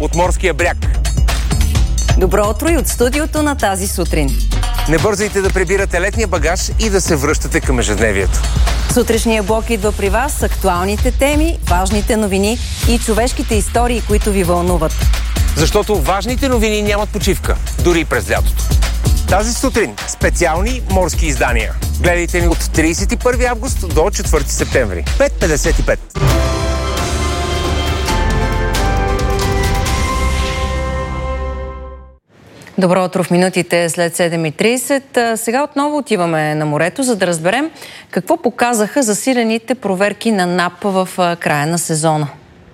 от морския бряг. Добро утро и от студиото на тази сутрин. Не бързайте да прибирате летния багаж и да се връщате към ежедневието. Сутрешния блок идва при вас с актуалните теми, важните новини и човешките истории, които ви вълнуват. Защото важните новини нямат почивка, дори и през лятото. Тази сутрин специални морски издания. Гледайте ни от 31 август до 4 септември. 5:55. Добро утро в минутите след 7:30. Сега отново отиваме на морето, за да разберем какво показаха засилените проверки на НАП в края на сезона.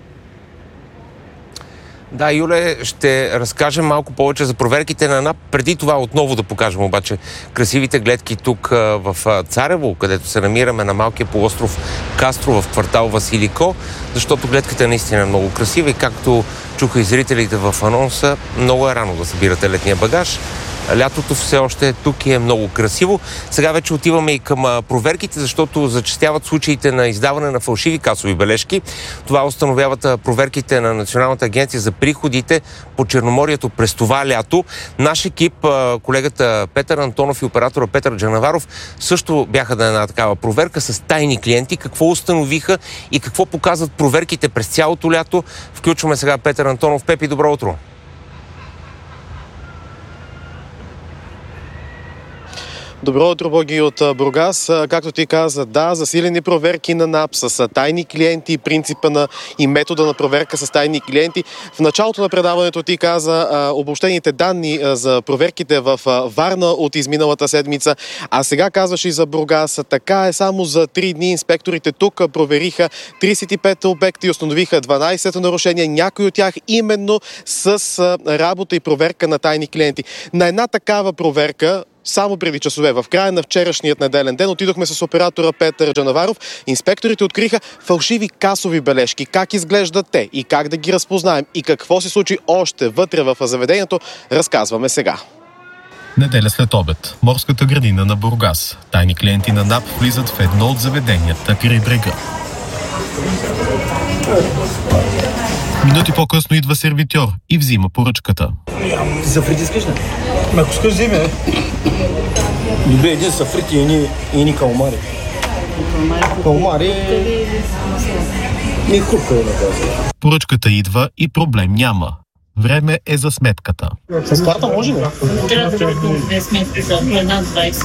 Да, Юле, ще разкажем малко повече за проверките на НАП. Преди това отново да покажем обаче красивите гледки тук в Царево, където се намираме на малкия полуостров Кастро в квартал Василико, защото гледката е наистина много красива и както чуха и зрителите в анонса, много е рано да събирате летния багаж. Лятото все още е тук и е много красиво. Сега вече отиваме и към проверките, защото зачестяват случаите на издаване на фалшиви касови бележки. Това установяват проверките на Националната агенция за приходите по Черноморието през това лято. Наш екип, колегата Петър Антонов и оператора Петър Джанаваров също бяха на една такава проверка с тайни клиенти. Какво установиха и какво показват проверките през цялото лято? Включваме сега Петър Антонов. Пепи, добро утро! Добро утро, Боги от Бургас. Както ти каза, да, засилени проверки на НАП с тайни клиенти, принципа и метода на проверка с тайни клиенти. В началото на предаването ти каза обобщените данни за проверките в Варна от изминалата седмица, а сега казваш и за Бургас. Така е, само за 3 дни инспекторите тук провериха 35 обекта и установиха 12 нарушения, някои от тях именно с работа и проверка на тайни клиенти. На една такава проверка само преди часове, в края на вчерашният неделен ден, отидохме с оператора Петър Джанаваров. Инспекторите откриха фалшиви касови бележки. Как изглеждат те и как да ги разпознаем и какво се случи още вътре в заведението, разказваме сега. Неделя след обед. Морската градина на Бургас. Тайни клиенти на НАП влизат в едно от заведенията край брега. Минути по-късно идва сервитьор и взима поръчката. Сафрити искаш ли? Ако искаш, вземи. Добре, един сафрити и едни калмари. Калмари и хрупка е наказва. Поръчката идва и проблем няма. Време е за сметката. С карта може ли? Трябва да е сметката. Една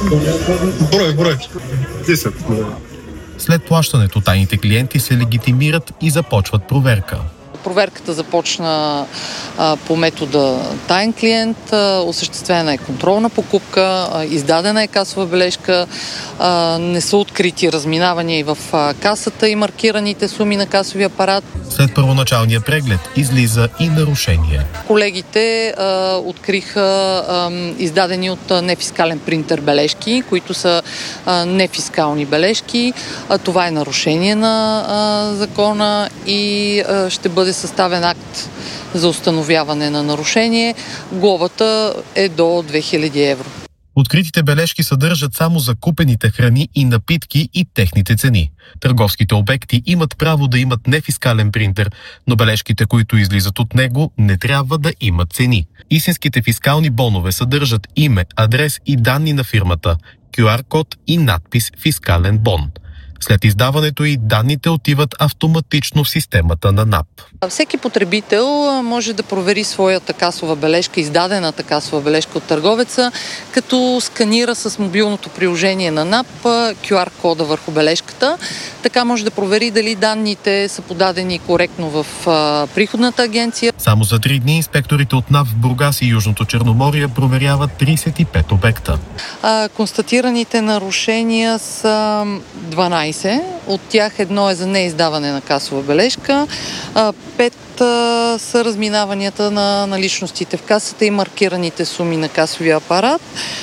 20. Брой. 10. След плащането тайните клиенти се легитимират и започват проверка. Проверката започна по метода таен клиент, осъществена е контролна покупка, издадена е касова бележка, не са открити разминавания и в касата и маркираните суми на касовия апарат. След първоначалния преглед излиза и нарушение. Колегите откриха издадени от нефискален принтер бележки, които са нефискални бележки. Това е нарушение на закона и ще бъде съставен акт за установяване на нарушение. Глобата е до 2000 евро. Откритите бележки съдържат само закупените храни и напитки и техните цени. Търговските обекти имат право да имат нефискален принтер, но бележките, които излизат от него, не трябва да имат цени. Истинските фискални бонове съдържат име, адрес и данни на фирмата, QR-код и надпис «Фискален бон». След издаването и данните отиват автоматично в системата на НАП. Всеки потребител може да провери своята касова бележка, издадената касова бележка от търговеца, като сканира с мобилното приложение на НАП QR-кода върху бележката. Така може да провери дали данните са подадени коректно в приходната агенция. Само за 3 дни инспекторите от НАП в Бургас и Южното Черноморие проверяват 35 обекта. Констатираните нарушения са 12. От тях едно е за неиздаване на касова бележка. 5 са разминаванията на наличностите в касата и маркираните суми на касовия апарат.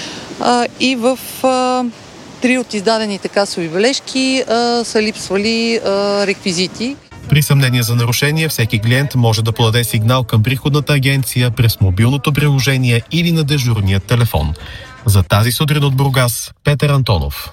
И в 3 от издадените касови бележки са липсвали реквизити. При съмнение за нарушение, всеки клиент може да подаде сигнал към приходната агенция през мобилното приложение или на дежурния телефон. За тази сутрин от Бургас, Петър Антонов.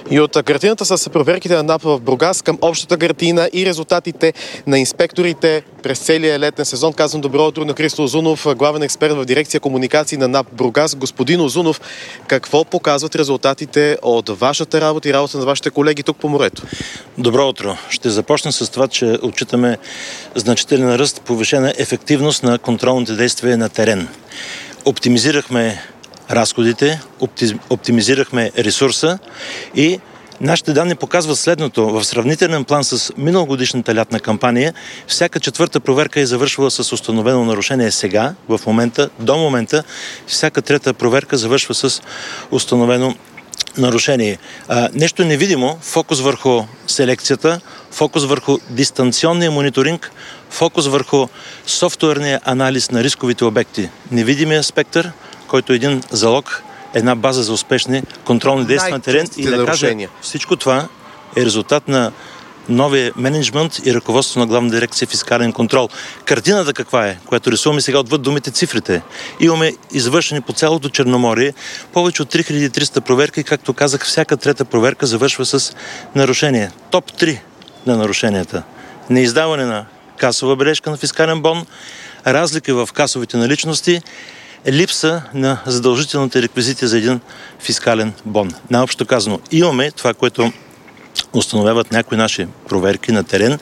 И от картината с проверките на НАП в Бургас към общата картина и резултатите на инспекторите през целия летен сезон. Казвам добро утро на Христо Озунов, главен експерт в дирекция комуникации на НАП Бургас. Господин Озунов, какво показват резултатите от вашата работа и работа на вашите колеги тук по морето? Добро утро. Ще започна с това, че отчитаме значителен ръст, повишена ефективност на контролните действия на терен. Оптимизирахме разходите, оптимизирахме ресурса и нашите данни показват следното. В сравнителен план с миналогодишната лятна кампания, всяка четвърта проверка е завършвала с установено нарушение сега, в момента, до момента, всяка трета проверка завършва с установено нарушение. Нещо невидимо, фокус върху селекцията, фокус върху дистанционния мониторинг, фокус върху софтуерния анализ на рисковите обекти. Невидимия спектър, който е един залог, една база за успешни контролни действия на терен. И да кажа, всичко това е резултат на новия мениджмънт и ръководство на Главна дирекция фискален контрол. Картината каква е, която рисуваме сега отвъд думите, цифрите. Имаме извършени по цялото Черноморие повече от 3300 проверки, както казах, всяка трета проверка завършва с нарушение. Топ 3 на нарушенията. Неиздаване на касова бележка на фискален бон, разлики в касовите наличности, липса на задължителните реквизити за един фискален бон. Наобщо казано, имаме това, което установяват някои наши проверки на терен,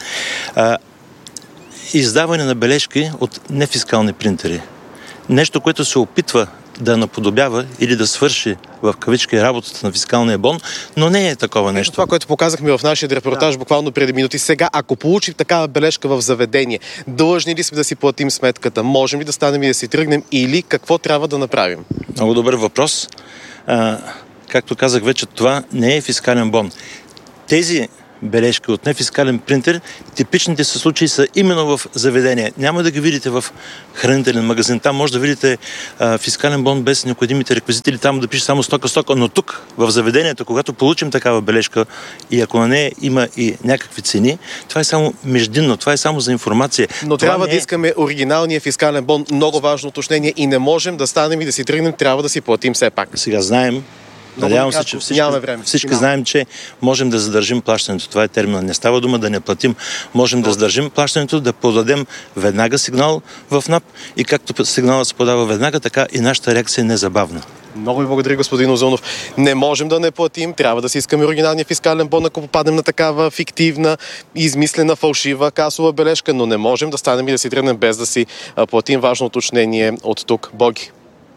издаване на бележки от нефискални принтери. Нещо, което се опитва да наподобява или да свърши в кавички работата на фискалния бон, но не е такова нещо. Това, което показахме в нашия репортаж буквално преди минути. Сега, ако получим такава бележка в заведение, длъжни ли сме да си платим сметката? Можем ли да станем и да си тръгнем или какво трябва да направим? Много добър въпрос. Както казах вече, това не е фискален бон. Тези бележки от нефискален принтер, типичните са случаи са именно в заведение. Няма да ги видите в хранителен магазин. Там може да видите фискален бон без необходимите реквизити или там да пише само стока, но тук в заведението, когато получим такава бележка и ако на нея има и някакви цени, това е само междинно, това е само за информация. Но това трябва да искаме оригиналния фискален бон. Много важно уточнение и не можем да станем и да си тръгнем, трябва да си платим все пак. Сега знаем. Надявам се, че всички знаем, че можем да задържим плащането. Това е термина. Не става дума да не платим. Можем да задържим плащането, да подадем веднага сигнал в НАП и както сигналът се подава веднага, така и нашата реакция е незабавна. Много ви благодаря, господин Озунов. Не можем да не платим, трябва да си искаме оригиналния фискален бон, ако попадем на такава фиктивна, измислена, фалшива касова бележка, но не можем да станем и да си тръгнем без да си платим. Важно уточнение от тук. Боги.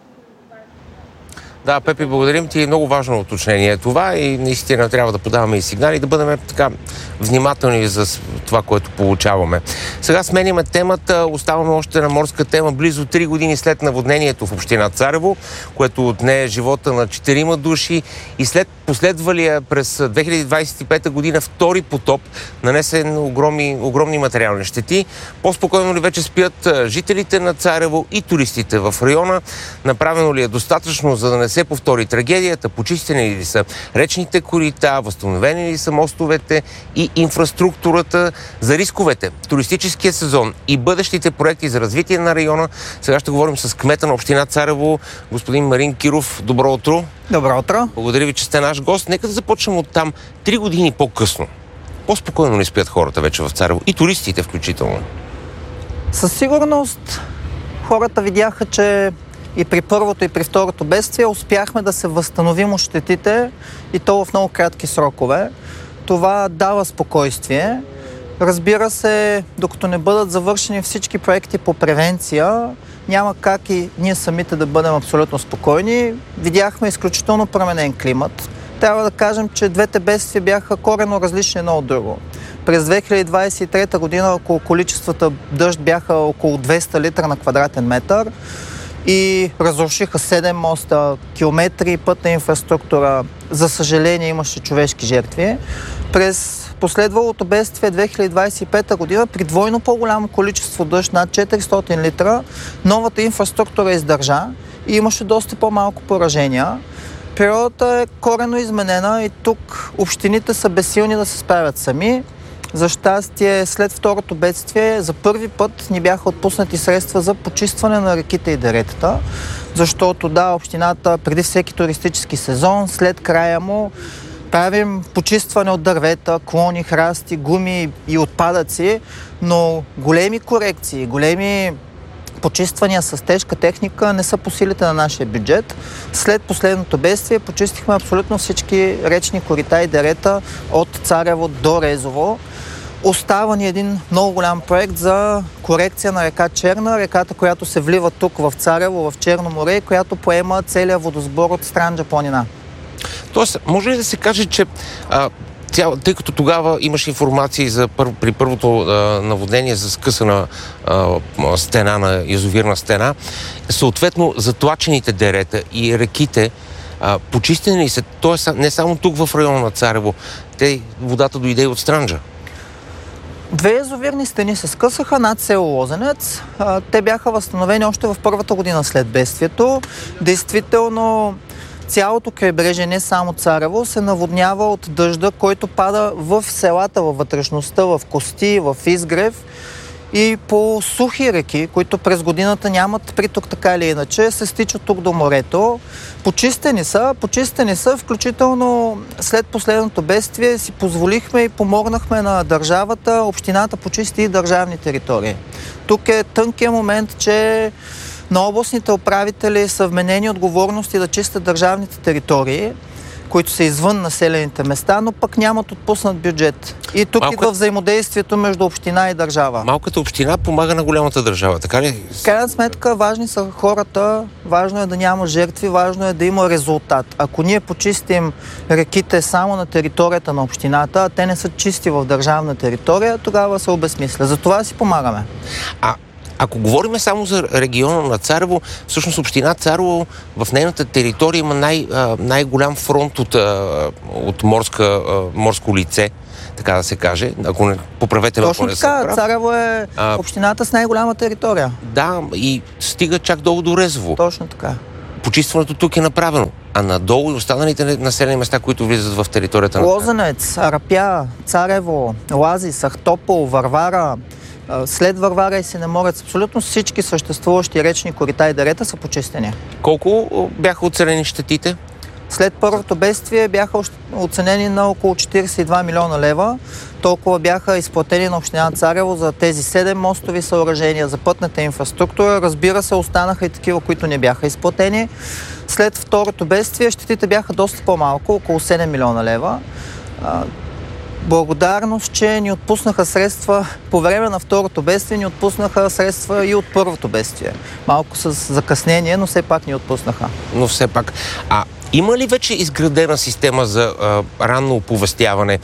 Да, Пепи, благодарим ти. Много важно уточнение това и наистина трябва да подаваме и сигнали, да бъдем така внимателни за това, което получаваме. Сега сменяме темата, оставаме още на морска тема. Близо 3 години след наводнението в община Царево, което отне живота на 4 души и след последвалия през 2025 година втори потоп, нанесен огромни материални щети. По-спокойно ли вече спят жителите на Царево и туристите в района? Направено ли е достатъчно, за да не се повтори трагедията? Почистени ли са речните корита, възстановени ли са мостовете и инфраструктурата за рисковете? Туристическия сезон и бъдещите проекти за развитие на района. Сега ще говорим с кмета на община Царево, господин Марин Киров. Добро утро. Добро утро. Благодаря ви, че сте наш гост. Нека да започнем от там. 3 години по-късно. По-спокойно ли спят хората вече в Царево? И туристите включително? Със сигурност хората видяха, че и при първото и при второто бедствие успяхме да се възстановим от щетите и то в много кратки срокове. Това дава спокойствие. Разбира се, докато не бъдат завършени всички проекти по превенция, няма как и ние самите да бъдем абсолютно спокойни. Видяхме изключително променен климат. Трябва да кажем, че двете бедствия бяха коренно различни едно от друго. През 2023 година около количествата дъжд бяха около 200 литра на квадратен метър и разрушиха 7 моста, километри пътна инфраструктура. За съжаление имаше човешки жертви. През последвалото бедствие 2025 година при двойно по-голямо количество дъжд, над 400 литра, новата инфраструктура издържа и имаше доста по-малко поражения. Природата е коренно изменена и тук общините са безсилни да се справят сами. За щастие, след второто бедствие, за първи път ни бяха отпуснати средства за почистване на реките и деретата, защото да, общината преди всеки туристически сезон, след края му, правим почистване от дървета, клони, храсти, гуми и отпадъци, но големи корекции, големи почиствания с тежка техника не са по силите на нашия бюджет. След последното бедствие почистихме абсолютно всички речни корита и дерета от Царево до Резово. Остава ни един много голям проект за корекция на река Черна, реката, която се влива тук в Царево, в Черно море, която поема целия водосбор от Странджа планина. Тоест, може ли да се каже, че тъй като тогава имаше информации при първото наводнение за скъсана стена, на язовирна стена, съответно затлачените дерета и реките почистени ли са? Тоест, не само тук в района на Царево, водата дойде и от Странджа. Две язовирни стени се скъсаха над село Лозенец. Те бяха възстановени още в първата година след бедствието. Действително, цялото крайбрежие, не само Царево, се наводнява от дъжда, който пада в селата, във вътрешността, в Кости, в Изгрев и по сухи реки, които през годината нямат приток така или иначе, се стичат тук до морето. Почистени са, включително след последното бедствие си позволихме и помогнахме на държавата, общината почисти и държавни територии. Тук е тънкият момент, че на областните управители са вменени отговорности да чистят държавните територии, които са извън населените места, но пък нямат отпуснат бюджет. И тук идва взаимодействието между община и държава. Малката община помага на голямата държава, така ли? В крайна сметка важни са хората, важно е да няма жертви, важно е да има резултат. Ако ние почистим реките само на територията на общината, а те не са чисти в държавна територия, тогава се обезмисля. Затова си помагаме. Ако говорим само за региона на Царево, всъщност община Царево в нейната територия има най-голям фронт от морско лице, така да се каже. Ако не поправете ме, точно така, Царево е общината с най-голяма територия. Да, и стига чак долу до Резово. Точно така. Почистването тук е направено, а надолу и останалите населени места, които влизат в територията на Лозенец, Арапя, Царево, Лазис, Ахтопол, Варвара, след Варвара и Синеморец, абсолютно всички съществуващи речни корита и дерета са почистени. Колко бяха оценени щетите? След първото бедствие бяха оценени на около 42 милиона лева. Толкова бяха изплатени на община Царево за тези 7 мостови съоръжения, за пътната инфраструктура. Разбира се, останаха и такива, които не бяха изплатени. След второто бедствие щетите бяха доста по-малко, около 7 милиона лева. Благодарност, че ни отпуснаха средства по време на второто бедствие, ни отпуснаха средства и от първото бедствие. Малко с закъснение, но все пак ни отпуснаха. Но все пак. Има ли вече изградена система за ранно оповестяване?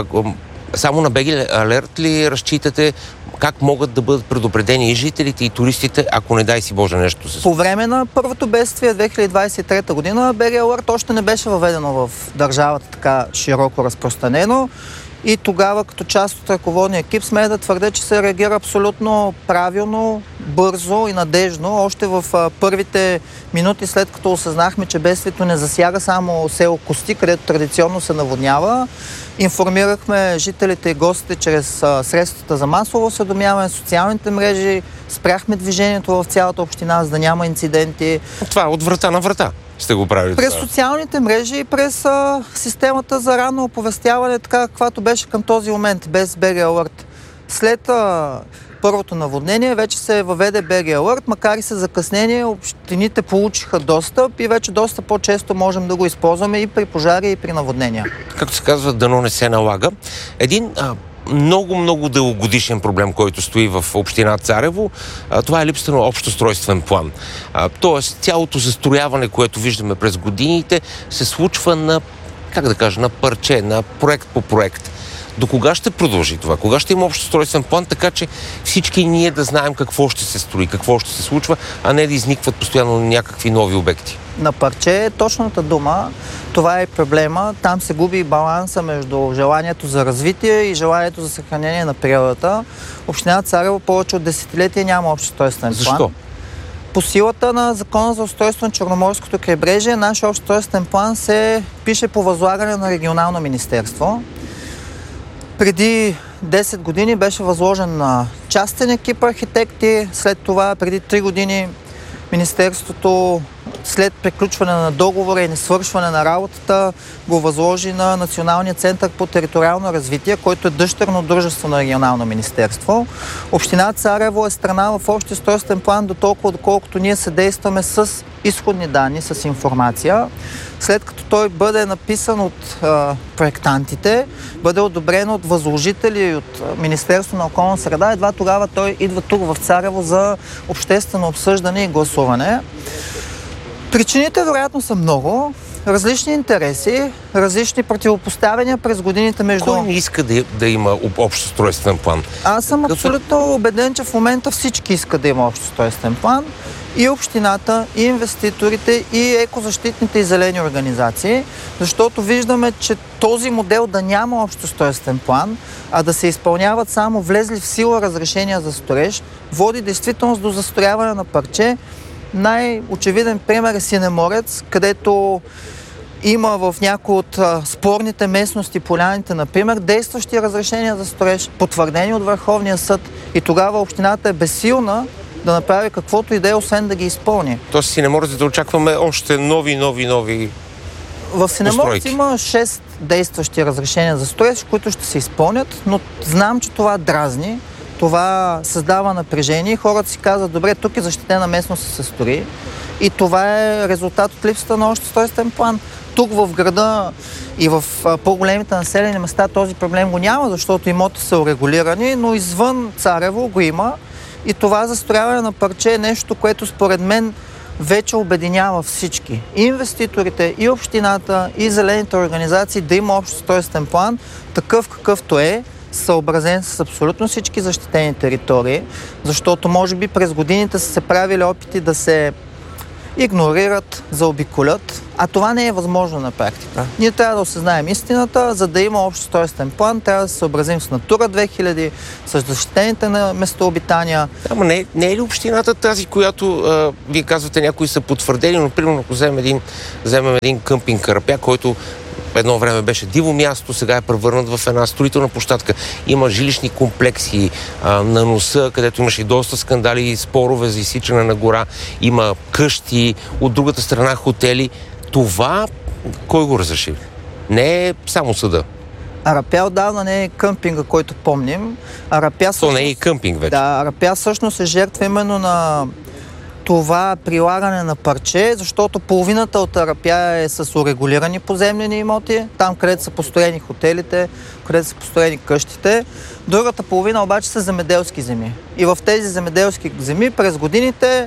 Само на BG Alert ли разчитате как могат да бъдат предупредени и жителите, и туристите, ако не дай си Боже нещо се случи? По време на първото бедствие 2023 година BG Alert още не беше въведено в държавата така широко разпространено. И тогава, като част от ръководния екип, сме да твърдя, че се реагира абсолютно правилно, бързо и надежно. Още в първите минути, след като осъзнахме, че бедствието не засяга само село Кости, където традиционно се наводнява, информирахме жителите и гостите чрез средствата за масово осведомяване, социалните мрежи, спряхме движението в цялата община, за да няма инциденти. Това от врата на врата сте го правили? През социалните мрежи и през системата за ранно оповестяване, така каквато беше към този момент, без BG Alert. След първото наводнение вече се въведе BG Alert, макар и с закъснение, общините получиха достъп и вече доста по-често можем да го използваме и при пожари, и при наводнения. Както се казва, дано не се налага. Един много дългогодишен проблем, който стои в община Царево, това е липсата на общ устройствен план. Тоест, цялото застрояване, което виждаме през годините, се случва на парче, на проект по проект. До кога ще продължи това? Кога ще има общ устройствен план, така че всички ние да знаем какво ще се строи, какво ще се случва, а не да изникват постоянно някакви нови обекти? На парче е точната дума. Това е проблема. Там се губи баланса между желанието за развитие и желанието за съхранение на природата. Община Царево повече от десетилетия няма общ устройствен план. Защо? По силата на Закона за устройство на Черноморското крайбрежие, нашия общ устройствен план се пише по възлагане на регионално министерство. Преди 10 години беше възложен на частен екип архитекти, след това преди 3 години Министерството след приключване на договора и несвършване на работата го възложи на Националния център по териториално развитие, който е дъщерно дружество на регионално министерство. Община Царево е страна в общия устройствен план до толкова, доколкото ние съдействаме с изходни данни, с информация. След като той бъде написан от проектантите, бъде одобрен от възложители и от Министерство на околна среда, едва тогава той идва тук в Царево за обществено обсъждане и гласуване. Причините вероятно са много. Различни интереси, различни противопоставяния през годините между... Кой не иска да има общ устройствен план? Аз съм абсолютно убеден, че в момента всички искат да има общ устройствен план. И общината, и инвеститорите, и екозащитните и зелени организации, защото виждаме, че този модел да няма общ устройствен план, а да се изпълняват само влезли в сила разрешения за строеж, води действително до застрояване на парче. Най-очевиден пример е Синеморец, където има в някои от спорните местности, поляните, например, действащи разрешения за строеж, потвърдени от Върховния съд, и тогава общината е безсилна да направи каквото и да е, освен да ги изпълни. Тоест Синеморец да очакваме още нови В Синеморец има 6 действащи разрешения за строеж, които ще се изпълнят, но знам, че това дразни, това създава напрежение и хората си казват, добре, тук е защитена местност, се строи, и това е резултат от липсата на общ устройствен план. Тук в града и в по-големите населени места този проблем го няма, защото имоти са урегулирани, но извън Царево го има. И това застрояване на парче е нещо, което според мен вече обединява всички. И инвеститорите, и общината, и зелените организации да има общ устройствен план, такъв какъвто е, съобразен с абсолютно всички защитени територии, защото може би през годините са се правили опити да се игнорират, заобиколят, а това не е възможно на практика. Ние трябва да осъзнаем истината, за да има общ устройствен план, трябва да се съобразим с Натура 2000, с защитените на местообитания. Ама не е ли общината тази, която вие казвате, някои са потвърдени, но примерно ако вземем един къмпинг Карапя, който едно време беше диво място, сега е превърнат в една строителна площадка. Има жилищни комплекси на носа, където имаше и доста скандали и спорове за изсичане на гора. Има къщи, от другата страна хотели. Това кой го разреши? Не е само съда. Арапя отдавна не е къмпинга, който помним. То не е и къмпинг вече. Да, Арапя всъщност е жертва именно на това прилагане на парче, защото половината от Арапя е с урегулирани поземлени имоти, там където са построени хотелите, където са построени къщите. Другата половина обаче са земеделски земи. И в тези земеделски земи през годините,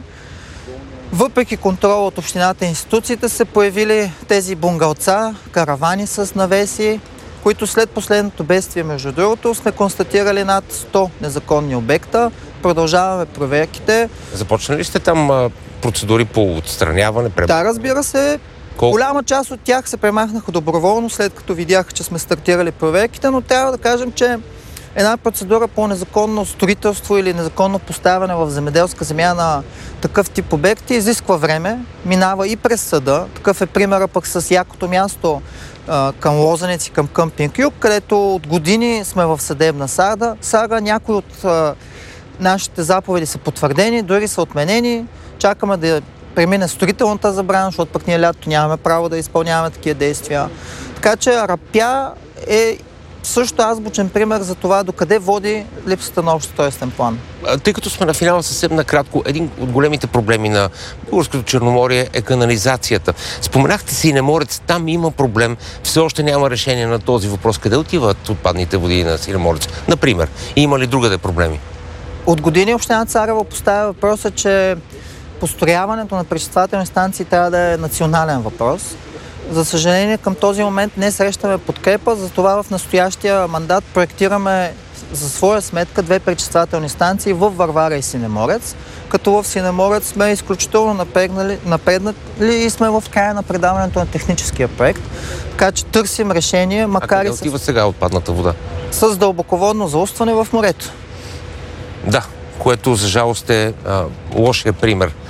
въпреки контрола от общината и институциите, се появили тези бунгалца, каравани с навеси, които след последното бедствие, между другото, сме констатирали над 100 незаконни обекта. Продължаваме проверките. Започнали ли сте там процедури по отстраняване? Да, разбира се. Голяма част от тях се премахнаха доброволно, след като видяха, че сме стартирали проверките, но трябва да кажем, че една процедура по незаконно строителство или незаконно поставяне в земеделска земя на такъв тип обекти изисква време, минава и през съда. Такъв е примера пък с якото място към Лозенец и към къмпинг Юг, където от години сме в съдебна сага. Някои от нашите заповеди са потвърдени, дори са отменени. Чакаме да премине строителната забрана, защото пък ние лятото нямаме право да изпълняваме такива действия. Така че Арапя е също азбучен пример за това докъде води липсата на общ устройствен план. Тъй като сме на финала, съвсем накратко, един от големите проблеми на Българското Черноморие е канализацията. Споменахте Синеморец, там има проблем, все още няма решение на този въпрос. Къде отиват отпадните води на Синеморец? Например, има ли другаде проблеми? От години община Царево поставя въпроса, че построяването на пречиствателни станции трябва да е национален въпрос. За съжаление, към този момент не срещаме подкрепа, затова в настоящия мандат проектираме за своя сметка 2 пречиствателни станции в Варвара и Синеморец, като в Синеморец сме изключително напреднали и сме в края на предаването на техническия проект, така че търсим решение, макар и отива сега отпадната вода? С дълбоководно заустване в морето. Да, което за жалост е лошия пример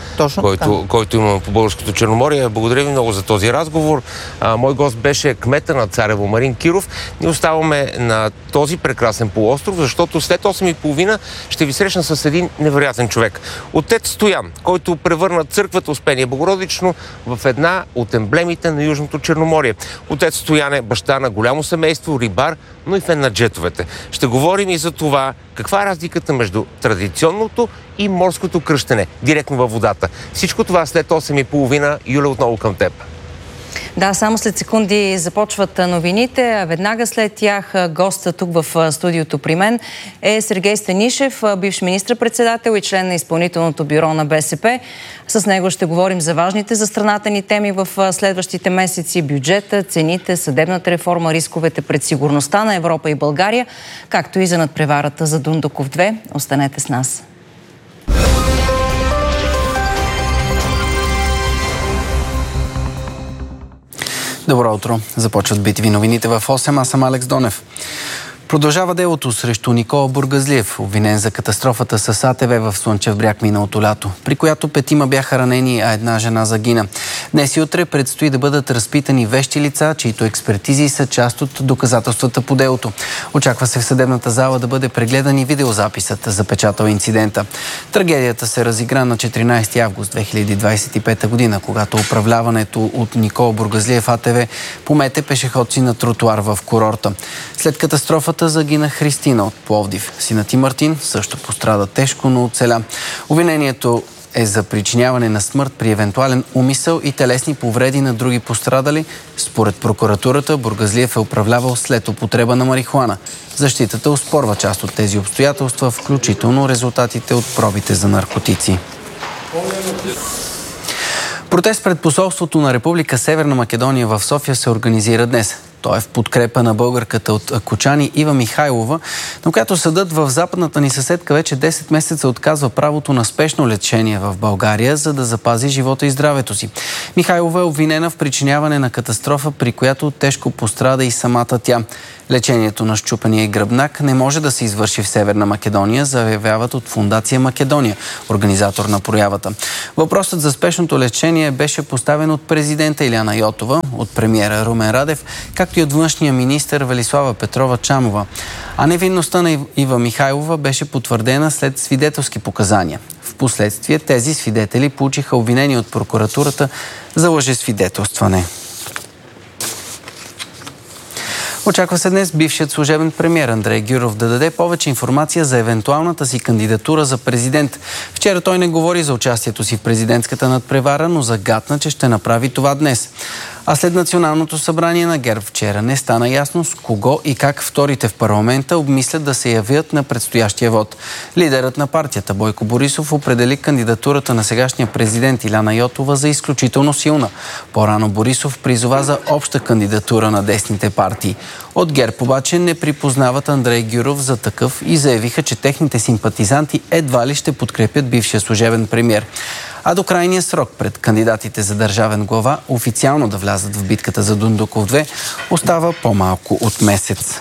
който имаме по Българското Черноморие. Благодаря ви много за този разговор. Мой гост беше кмета на Царево Марин Киров. Ние оставаме на този прекрасен полуостров, защото след 8:30 ще ви срещна с един невероятен човек. Отец Стоян, който превърна църквата Успение Богородично в една от емблемите на Южното Черноморие. Отец Стоян е баща на голямо семейство, рибар, но и фен на джетовете. Ще говорим и за това каква е разликата между традиционното и морското кръщене, директно във водата. Всичко това след 8:30. Юля, отново към теб. Да, само след секунди започват новините, а веднага след тях госта тук в студиото при мен е Сергей Станишев, бивш министър-председател и член на изпълнителното бюро на БСП. С него ще говорим за важните за страната ни теми в следващите месеци: бюджета, цените, съдебната реформа, рисковете пред сигурността на Европа и България, както и за надпреварата за Дундуков 2. Останете с нас. Добро утро. Започват BTV новините в 8. Аз съм Алекс Донев. Продължава делото срещу Никола Бургазлиев, обвинен за катастрофата с АТВ в Слънчев бряг миналото лято, при която 5 бяха ранени, а една жена загина. Днес и утре предстои да бъдат разпитани вещи лица, чието експертизи са част от доказателствата по делото. Очаква се в съдебната зала да бъде прегледан и видеозаписът, запечатал инцидента. Трагедията се разигра на 14 август 2025 година, когато управляването от Никола Бургазлиев АТВ помете пешеходци на тротуар в курорта. След катастрофата загина Христина от Пловдив. Синът и Мартин също пострада тежко, но оцеля. Обвинението е за причиняване на смърт при евентуален умисъл и телесни повреди на други пострадали. Според прокуратурата, Бургазлиев е управлявал след употреба на марихуана. Защитата оспорва част от тези обстоятелства, включително резултатите от пробите за наркотици. Протест пред посолството на Република Северна Македония в София се организира днес. Той е в подкрепа на българката от Кочани Ива Михайлова, на която съдът в западната ни съседка вече 10 месеца отказва правото на спешно лечение в България, за да запази живота и здравето си. Михайлова е обвинена в причиняване на катастрофа, при която тежко пострада и самата тя. Лечението на счупения гръбнак не може да се извърши в Северна Македония, заявяват от Фондация Македония, организатор на проявата. Въпросът за спешното лечение беше поставен от президента Иляна Йотова, от премиера Румен Радев, както и от външния министър Велислава Петрова-Чамова. А невинността на Ива Михайлова беше потвърдена след свидетелски показания. Впоследствие тези свидетели получиха обвинение от прокуратурата за лъжесвидетелстване. Очаква се днес бившият служебен премиер Андрей Гюров да даде повече информация за евентуалната си кандидатура за президент. Вчера той не говори за участието си в президентската надпревара, но загатна, че ще направи това днес. А след националното събрание на ГЕРБ вчера не стана ясно с кого и как вторите в парламента обмислят да се явят на предстоящия вод. Лидерът на партията Бойко Борисов определи кандидатурата на сегашния президент Иляна Йотова за изключително силна. По-рано Борисов призова за обща кандидатура на десните партии. От ГЕРБ обаче не припознават Андрей Гюров за такъв и заявиха, че техните симпатизанти едва ли ще подкрепят бившия служебен премиер. А до крайния срок пред кандидатите за държавен глава официално да влязат в битката за Дундуков 2 остава по-малко от месец.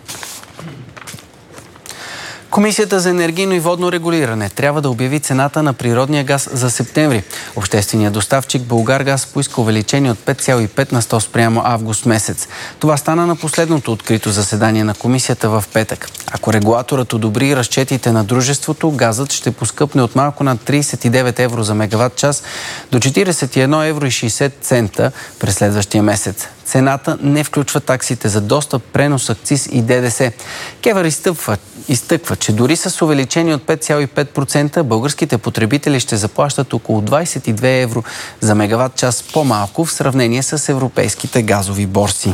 Комисията за енергийно и водно регулиране трябва да обяви цената на природния газ за септември. Общественият доставчик Булгаргаз поиска увеличение от 5,5% спрямо август месец. Това стана на последното открито заседание на комисията в петък. Ако регулаторът одобри разчетите на дружеството, газът ще поскъпне от малко над 39 евро за мегаватт час до 41 евро и 60 цента през следващия месец. Цената не включва таксите за достъп, пренос, акциз и ДДС. КЕВР изтъква, че дори с увеличение от 5,5% българските потребители ще заплащат около 22 евро за мегаватт час по-малко в сравнение с европейските газови борси.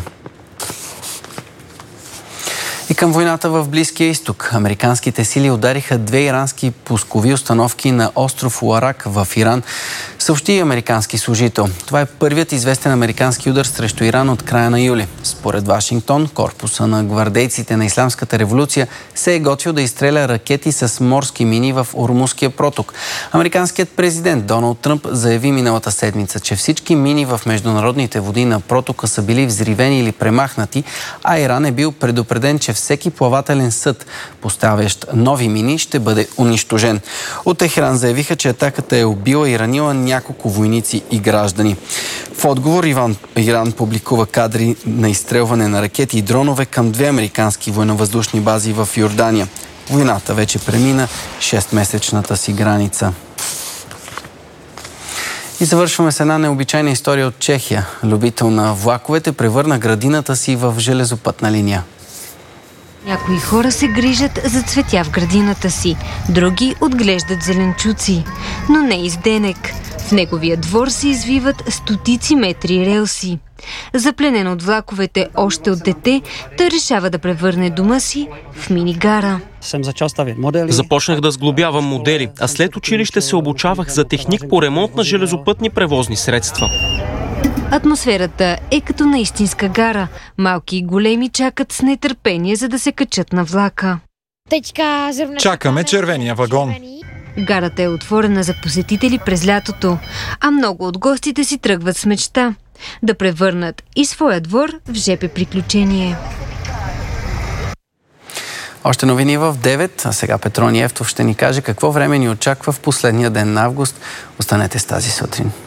И към войната в Близкия изток. Американските сили удариха 2 ирански пускови установки на остров Уарак в Иран, съобщи американски служител. Това е първият известен американски удар срещу Иран от края на юли. Според Вашингтон, корпуса на гвардейците на Исламската революция се е готвил да изстреля ракети с морски мини в Ормузския проток. Американският президент Доналд Тръмп заяви миналата седмица, че всички мини в международните води на протока са били взривени или премахнати, а Иран е бил предупреден, че всеки плавателен съд, поставящ нови мини, ще бъде унищожен. От Техеран заявиха, че атаката е убила и ранила няколко войници и граждани. В отговор Иран публикува кадри на изстрелване на ракети и дронове към 2 американски военновъздушни бази в Йордания. Войната вече премина 6-месечната си граница. И завършваме с една необичайна история от Чехия. Любител на влаковете превърна градината си в железопътна линия. Някои хора се грижат за цветя в градината си, други отглеждат зеленчуци, но не и с денек. В неговия двор се извиват стотици метри релси. Запленен от влаковете още от дете, той решава да превърне дома си в мини-гара. Започнах да сглобявам модели, а след училище се обучавах за техник по ремонт на железопътни превозни средства. Атмосферата е като на истинска гара. Малки и големи чакат с нетърпение, за да се качат на влака. Чакаме червения вагон. Гарата е отворена за посетители през лятото, а много от гостите си тръгват с мечта да превърнат и своя двор в ЖП приключение. Още новини в 9, а сега Петрони Евтов ще ни каже какво време ни очаква в последния ден на август. Останете с тази сутрин.